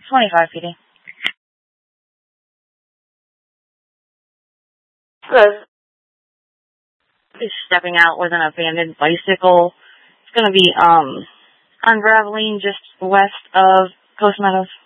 25 PD. He's stepping out with an abandoned bicycle. It's going to be unraveling just west of Coast Meadows.